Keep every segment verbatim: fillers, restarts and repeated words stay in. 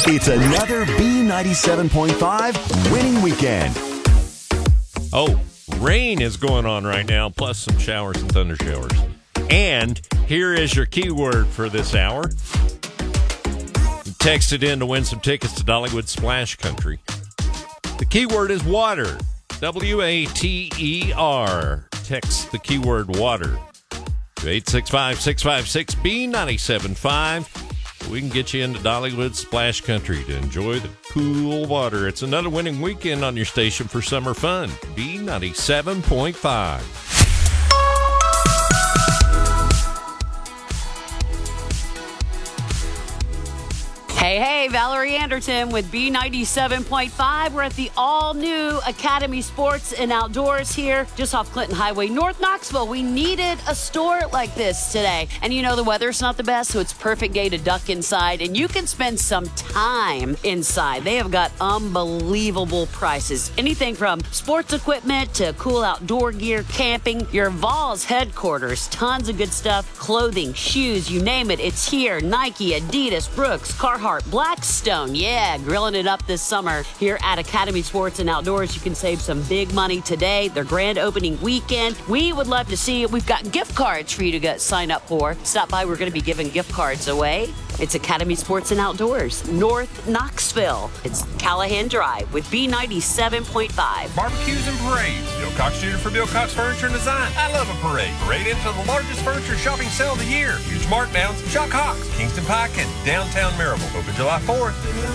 It's another B ninety-seven point five winning weekend. Oh, rain is going on right now, plus some showers and thunder showers. And here is your keyword for this hour. Text it in to win some tickets to Dollywood Splash Country. The keyword is water. W A T E R. Text the keyword water to eight six five, six five six, B nine seven five. We can get you into Dollywood Splash Country to enjoy the cool water. It's another winning weekend on your station for summer fun. B ninety-seven point five. Hey, hey, Valerie Anderton with B ninety-seven point five. We're at the all-new Academy Sports and Outdoors here, just off Clinton Highway, North Knoxville. We needed a store like this today. And you know the weather's not the best, so it's a perfect day to duck inside, and you can spend some time inside. They have got unbelievable prices. Anything from sports equipment to cool outdoor gear, camping, your Vols headquarters, tons of good stuff, clothing, shoes, you name it, it's here. Nike, Adidas, Brooks, Carhartt, Blackstone, yeah, grilling it up this summer here at Academy Sports and Outdoors. You can save some big money today, their grand opening weekend. We would love to see it. We've got gift cards for you to get, sign up for. Stop by, we're going to be giving gift cards away. It's Academy Sports and Outdoors, North Knoxville. It's Callahan Drive with B ninety-seven point five. Barbecues and parades. Bill Cox Junior for Bill Cox Furniture and Design. I love a parade. Parade into the largest furniture shopping sale of the year. Huge markdowns. Shock Hawks, Kingston Pike, and downtown Maryville. Open July fourth.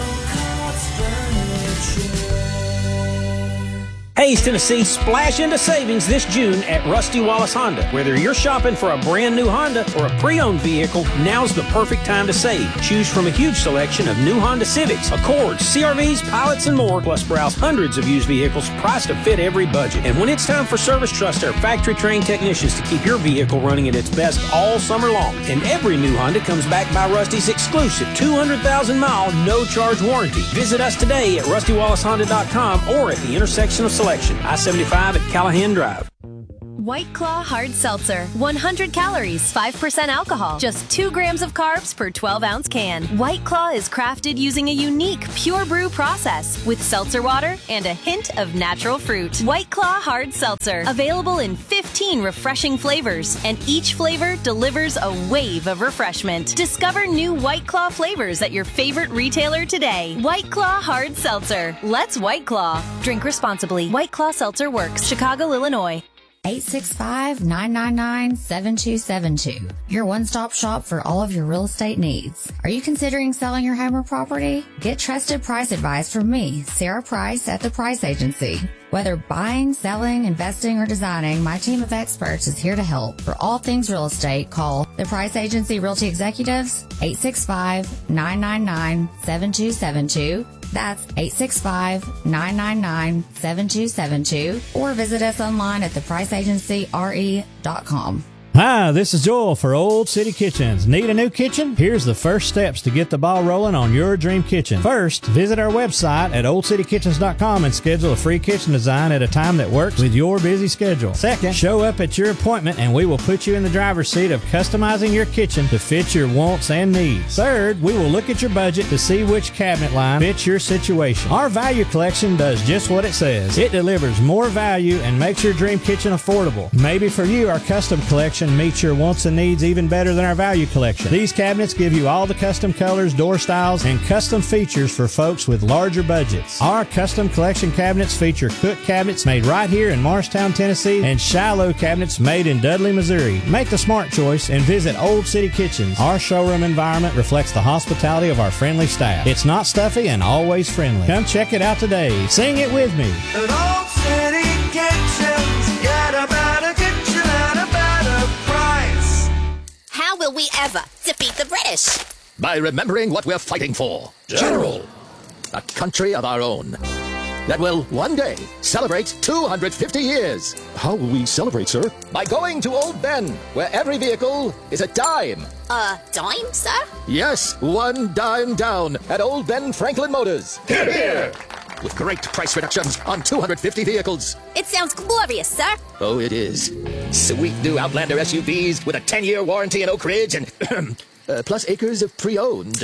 Hey, East Tennessee, splash into savings this June at Rusty Wallace Honda. Whether you're shopping for a brand new Honda or a pre-owned vehicle, now's the perfect time to save. Choose from a huge selection of new Honda Civics, Accords, C R Vs, Pilots, and more, plus browse hundreds of used vehicles priced to fit every budget. And when it's time for service, trust our factory-trained technicians to keep your vehicle running at its best all summer long. And every new Honda comes back by Rusty's exclusive two hundred thousand mile no-charge warranty. Visit us today at rusty wallace honda dot com or at the intersection of Selection, I seventy-five at Callahan Drive. White Claw Hard Seltzer. one hundred calories, five percent alcohol, just two grams of carbs per twelve ounce can. White Claw is crafted using a unique pure brew process with seltzer water and a hint of natural fruit. White Claw Hard Seltzer. Available in fifteen refreshing flavors, and each flavor delivers a wave of refreshment. Discover new White Claw flavors at your favorite retailer today. White Claw Hard Seltzer. Let's White Claw. Drink responsibly. White Claw Seltzer Works. Chicago, Illinois. eight six five, nine nine nine, seven two seven two. Your one-stop shop for all of your real estate needs. Are you considering selling your home or property? Get trusted price advice from me, Sarah Price at The Price Agency. Whether buying, selling, investing, or designing, my team of experts is here to help. For all things real estate, call The Price Agency Realty Executives, eight six five, nine nine nine, seven two seven two. That's eight six five, nine nine nine, seven two seven two, or visit us online at the price agency r e dot com. Hi, this is Joel for Old City Kitchens. Need a new kitchen? Here's the first steps to get the ball rolling on your dream kitchen. First, visit our website at old city kitchens dot com and schedule a free kitchen design at a time that works with your busy schedule. Second, show up at your appointment and we will put you in the driver's seat of customizing your kitchen to fit your wants and needs. Third, we will look at your budget to see which cabinet line fits your situation. Our value collection does just what it says. It delivers more value and makes your dream kitchen affordable. Maybe for you, our custom collection meets your wants and needs even better than our value collection. These cabinets give you all the custom colors, door styles, and custom features for folks with larger budgets. Our custom collection cabinets feature Cook cabinets made right here in Morristown, Tennessee, and Shiloh cabinets made in Dudley, Missouri. Make the smart choice and visit Old City Kitchens. Our showroom environment reflects the hospitality of our friendly staff. It's not stuffy and always friendly. Come check it out today. Sing it with me. At Old City Kitchens, get a better kitchen at a better price. How will we ever defeat the British? By remembering what we're fighting for. General. A country of our own that will one day celebrate two hundred fifty years. How will we celebrate, sir? By going to Old Ben, where every vehicle is a dime. A dime, sir? Yes, one dime down at Old Ben Franklin Motors. Hear, hear. With great price reductions on two hundred fifty vehicles. It sounds glorious, sir. Oh, it is. Sweet new Outlander S U Vs with a ten-year warranty in Oak Ridge and uh, plus acres of pre-owned.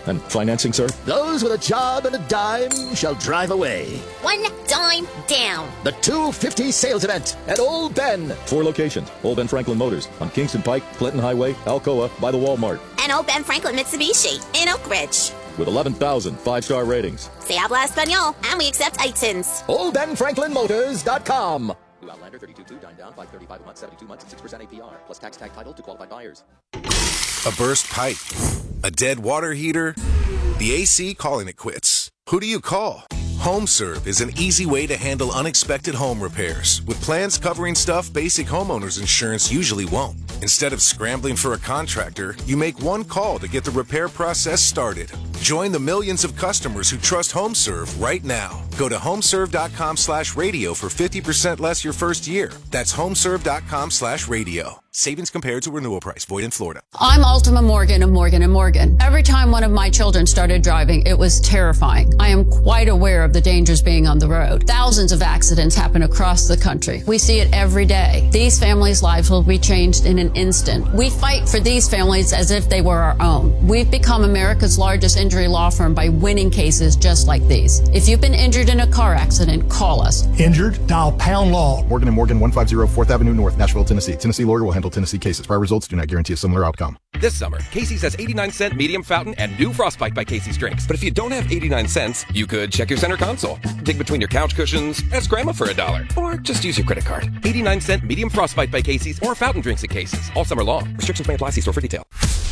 And financing, sir? Those with a job and a dime shall drive away. One dime down. The two fifty sales event at Old Ben. Four locations. Old Ben Franklin Motors on Kingston Pike, Clinton Highway, Alcoa, by the Walmart. And Old Ben Franklin Mitsubishi in Oak Ridge. With eleven thousand five-star ratings. Se habla español, and we accept I T I Ns. Old Ben Franklin Motors dot com. New Outlander thirty-two two, dine down, five thirty-five a month, seventy-two months, and six percent A P R. Plus tax tag title to qualified buyers. A burst pipe, a dead water heater, the A C calling it quits. Who do you call? HomeServe is an easy way to handle unexpected home repairs with plans covering stuff basic homeowners insurance usually won't. Instead of scrambling for a contractor, you make one call to get the repair process started. Join the millions of customers who trust HomeServe right now. Go to homeserve.com slash radio for fifty percent less your first year. That's homeserve.com slash radio. Savings compared to renewal price. Void in Florida. I'm Ultima Morgan of Morgan and Morgan. Every time one of my children started driving, it was terrifying. I am quite aware of the dangers being on the road. Thousands of accidents happen across the country. We see it every day. These families' lives will be changed in an instant. We fight for these families as if they were our own. We've become America's largest injury law firm by winning cases just like these. If you've been injured in a car accident, call us. Injured? Dial pound law. Morgan and Morgan, one fifty fourth Avenue North, Nashville, Tennessee. Tennessee lawyer will handle Tennessee cases. Prior results do not guarantee a similar outcome. This summer, Casey's has eighty-nine cent medium fountain and new Frostbite by Casey's drinks. But if you don't have eighty-nine cents, you could check your center console, dig between your couch cushions, ask grandma for a dollar, or just use your credit card. eighty-nine cent medium Frostbite by Casey's or fountain drinks at Casey's all summer long. Restrictions may apply. See store for detail.